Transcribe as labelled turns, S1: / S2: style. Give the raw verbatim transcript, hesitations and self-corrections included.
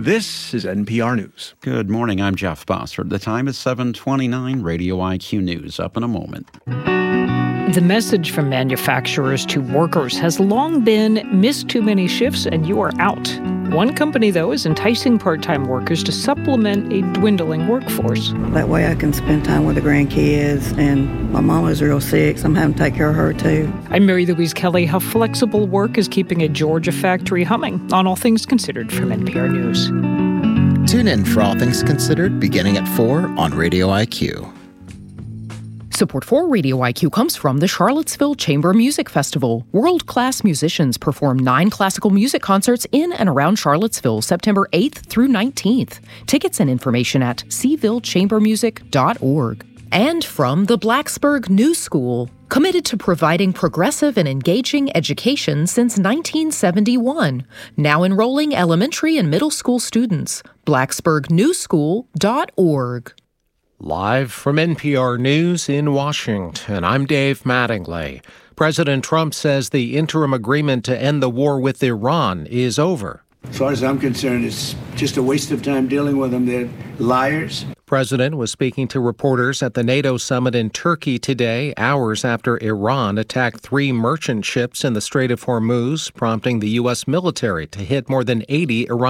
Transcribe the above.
S1: This is N P R News.
S2: Good morning, I'm Jeff Bossert. The time is seven twenty-nine. Radio I Q News up in a moment.
S3: The message from manufacturers to workers has long been, miss too many shifts and you are out. One company, though, is enticing part-time workers to supplement a dwindling workforce.
S4: That way I can spend time with the grandkids, and my mom is real sick, so I'm having to take care of her, too.
S3: I'm Mary Louise Kelly. How flexible work is keeping a Georgia factory humming on All Things Considered from N P R News.
S5: Tune in for All Things Considered beginning at four on Radio I Q.
S6: Support for Radio I Q comes from the Charlottesville Chamber Music Festival. World-class musicians perform nine classical music concerts in and around Charlottesville, September eighth through nineteenth. Tickets and information at c ville chamber music dot org. And from the Blacksburg New School, committed to providing progressive and engaging education since nineteen seventy-one. Now enrolling elementary and middle school students. blacksburg new school dot org.
S7: Live from N P R News in Washington, I'm Dave Mattingly. President Trump says the interim agreement to end the war with Iran is over.
S8: As far as I'm concerned, it's just a waste of time dealing with them. They're liars.
S7: President was speaking to reporters at the NATO summit in Turkey today, hours after Iran attacked three merchant ships in the Strait of Hormuz, prompting the U S military to hit more than eighty Iranian